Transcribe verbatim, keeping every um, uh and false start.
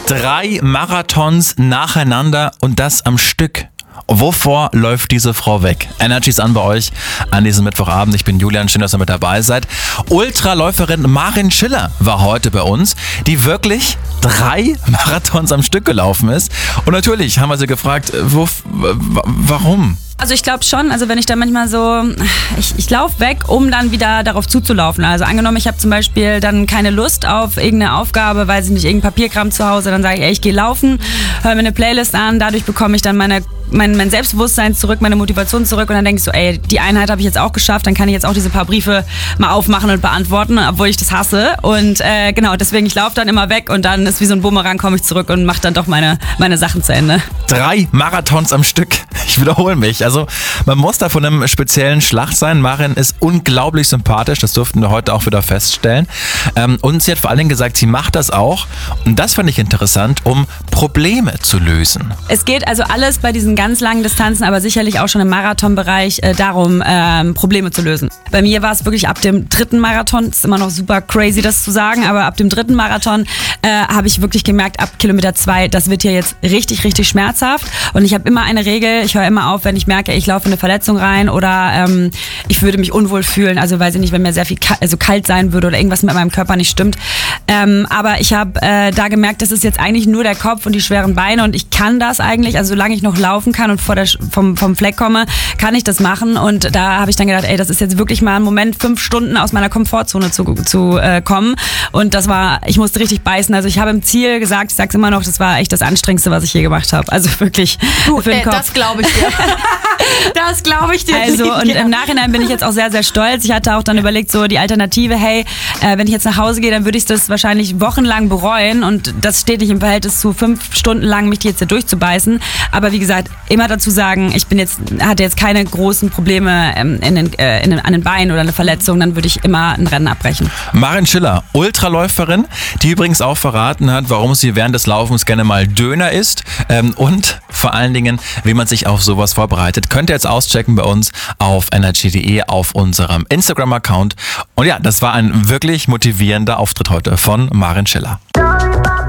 Drei Marathons nacheinander und das am Stück. Wovor läuft diese Frau weg? Energy's an bei euch an diesem Mittwochabend. Ich bin Julian, schön, dass ihr mit dabei seid. Ultraläuferin Marin Schiller war heute bei uns, die wirklich drei Marathons am Stück gelaufen ist. Und natürlich haben wir sie gefragt, wo, warum? Also ich glaube schon, also wenn ich da manchmal so, ich, ich laufe weg, um dann wieder darauf zuzulaufen. Also angenommen, ich habe zum Beispiel dann keine Lust auf irgendeine Aufgabe, weil ich nicht, irgendein Papierkram zu Hause, dann sage ich, ey, ich gehe laufen, höre mir eine Playlist an, dadurch bekomme ich dann meine, mein, mein Selbstbewusstsein zurück, meine Motivation zurück und dann denke ich so, ey, die Einheit habe ich jetzt auch geschafft, dann kann ich jetzt auch diese paar Briefe mal aufmachen und beantworten, obwohl ich das hasse. Und äh, genau, deswegen, ich laufe dann immer weg und dann ist wie so ein Bumerang, komme ich zurück und mache dann doch meine, meine Sachen zu Ende. Drei Marathons am Stück. Ich wiederhole mich. Also man muss da von einem speziellen Schlag sein. Marin ist unglaublich sympathisch, das durften wir heute auch wieder feststellen. Ähm, und sie hat vor allen Dingen gesagt, sie macht das auch, und das fand ich interessant, um Probleme zu lösen. Es geht also alles bei diesen ganz langen Distanzen, aber sicherlich auch schon im Marathonbereich äh, darum, ähm, Probleme zu lösen. Bei mir war es wirklich ab dem dritten Marathon, ist immer noch super crazy, das zu sagen, aber ab dem dritten Marathon äh, habe ich wirklich gemerkt, ab Kilometer zwei, das wird hier jetzt richtig, richtig schmerzhaft. Und ich habe immer eine Regel, ich höre immer auf, wenn ich merke, ich laufe in eine Verletzung rein oder ähm, ich würde mich unwohl fühlen, also weiß ich nicht, wenn mir sehr viel ka- also kalt sein würde oder irgendwas mit meinem Körper nicht stimmt. Ähm, aber ich habe äh, da gemerkt, das ist jetzt eigentlich nur der Kopf und die schweren Beine und ich kann das eigentlich, also solange ich noch laufen kann und vor der, vom, vom Fleck komme, kann ich das machen. Und da habe ich dann gedacht, ey, das ist jetzt wirklich mal ein Moment, fünf Stunden aus meiner Komfortzone zu, zu äh, kommen. Und das war, ich musste richtig beißen. Also ich habe im Ziel gesagt, ich sag's immer noch, das war echt das Anstrengendste, was ich je gemacht habe. Also wirklich du, für den äh, Kopf. Das glaube ich dir. Das glaube ich dir. Also und im Nachhinein bin ich jetzt auch sehr, sehr stolz. Ich hatte auch dann überlegt, so die Alternative, hey, äh, wenn ich jetzt nach Hause gehe, dann würde ich das wahrscheinlich wochenlang bereuen und das steht nicht im Verhältnis zu fünf Stunden lang, mich die jetzt hier durchzubeißen. Aber wie gesagt, immer dazu sagen, ich bin jetzt, hatte jetzt keine großen Probleme ähm, in den, äh, in den, an den Beinen oder eine Verletzung, dann würde ich immer ein Rennen abbrechen. Marin Schiller, Ultraläuferin, die übrigens auch verraten hat, warum sie während des Laufens gerne mal Döner isst ähm, und vor allen Dingen, wie man sich auf sowas vorbereitet. Könnt ihr jetzt auschecken bei uns auf energy punkt de, auf unserem Instagram-Account. Und ja, das war ein wirklich motivierender Auftritt heute von Marin Schiller.